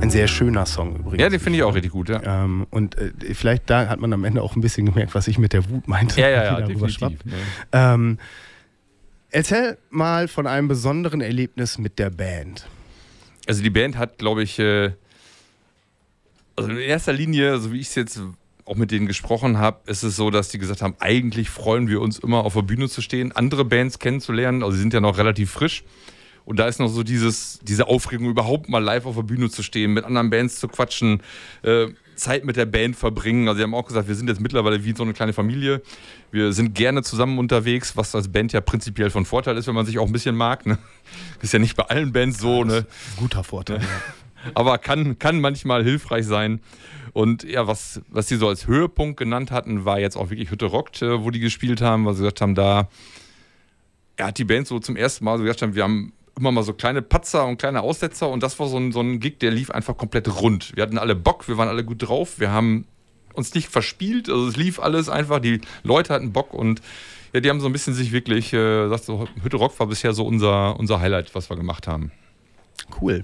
Ein sehr schöner Song übrigens. Ja, den finde ich auch richtig gut, ja. Und vielleicht da hat man am Ende auch ein bisschen gemerkt, was ich mit der Wut meinte. Ja, definitiv. Erzähl mal von einem besonderen Erlebnis mit der Band. Also die Band hat, glaube ich, also in erster Linie, so wie ich es jetzt auch mit denen gesprochen habe, ist es so, dass die gesagt haben, eigentlich freuen wir uns immer auf der Bühne zu stehen, andere Bands kennenzulernen, also sie sind ja noch relativ frisch und da ist noch so diese Aufregung, überhaupt mal live auf der Bühne zu stehen, mit anderen Bands zu quatschen, Zeit mit der Band verbringen. Also sie haben auch gesagt, wir sind jetzt mittlerweile wie so eine kleine Familie, wir sind gerne zusammen unterwegs, was als Band ja prinzipiell von Vorteil ist, wenn man sich auch ein bisschen mag. Ne? Ist ja nicht bei allen Bands so. Ne? Guter Vorteil, ja. Aber kann manchmal hilfreich sein. Und ja, was sie so als Höhepunkt genannt hatten, war jetzt auch wirklich Hütte rockt, wo die gespielt haben, weil sie gesagt haben, da hat die Band so zum ersten Mal so gesagt haben, wir haben immer mal so kleine Patzer und kleine Aussetzer und das war so ein Gig, der lief einfach komplett rund. Wir hatten alle Bock, wir waren alle gut drauf, wir haben uns nicht verspielt, also es lief alles einfach, die Leute hatten Bock und ja, die haben so ein bisschen sich wirklich, sagt so, Hütte Rock war bisher so unser Highlight, was wir gemacht haben. Cool.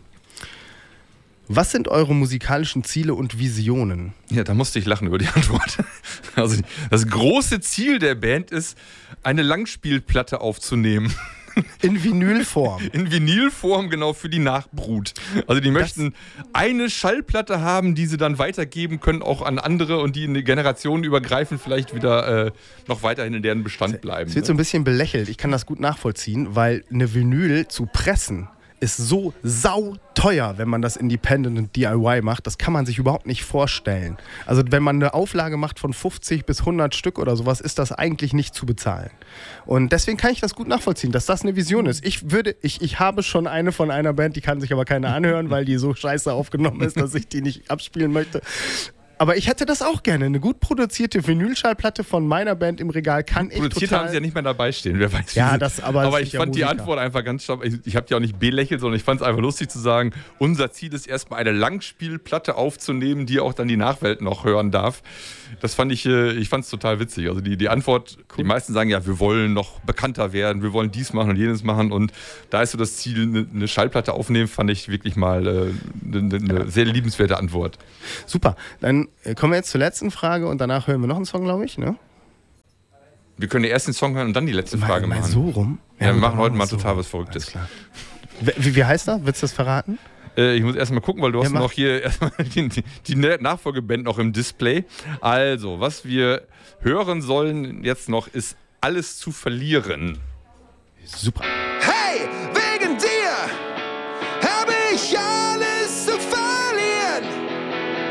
Was sind eure musikalischen Ziele und Visionen? Ja, da musste ich lachen über die Antwort. Also das große Ziel der Band ist, eine Langspielplatte aufzunehmen. In Vinylform. In Vinylform, genau, für die Nachbrut. Also die möchten eine Schallplatte haben, die sie dann weitergeben können, auch an andere und die in die Generationen übergreifend vielleicht wieder noch weiterhin in deren Bestand bleiben. Es wird so ein bisschen belächelt. Ich kann das gut nachvollziehen, weil eine Vinyl zu pressen ist so sauteuer, wenn man das Independent und DIY macht. Das kann man sich überhaupt nicht vorstellen. Also wenn man eine Auflage macht von 50 bis 100 Stück oder sowas, ist das eigentlich nicht zu bezahlen. Und deswegen kann ich das gut nachvollziehen, dass das eine Vision ist. Ich habe schon eine von einer Band, die kann sich aber keiner anhören, weil die so scheiße aufgenommen ist, dass ich die nicht abspielen möchte. Aber ich hätte das auch gerne. Eine gut produzierte Vinylschallplatte von meiner Band im Regal kann ich produziert total... haben sie ja nicht mehr dabei stehen, wer weiß. Ja, das, aber ich fand die Antwort einfach ganz stark. Ich habe die auch nicht belächelt, sondern ich fand es einfach lustig zu sagen, unser Ziel ist erstmal eine Langspielplatte aufzunehmen, die auch dann die Nachwelt noch hören darf. Das fand ich fand es total witzig. Also die Antwort, cool. Die meisten sagen ja, wir wollen noch bekannter werden, wir wollen dies machen und jenes machen und da ist so das Ziel, eine Schallplatte aufnehmen, fand ich wirklich mal eine sehr liebenswerte Antwort. Super, dann kommen wir jetzt zur letzten Frage und danach hören wir noch einen Song, glaube ich, ne? Wir können erst den Song hören und dann die letzte Frage machen. So rum? Ja, wir machen heute mal total was Verrücktes. Klar. Wie heißt er? Willst du das verraten? Ich muss erstmal gucken, weil du hast noch hier erstmal die Nachfolgeband noch im Display. Also, was wir hören sollen jetzt noch, ist Alles zu verlieren. Super. Hey, wegen dir habe ich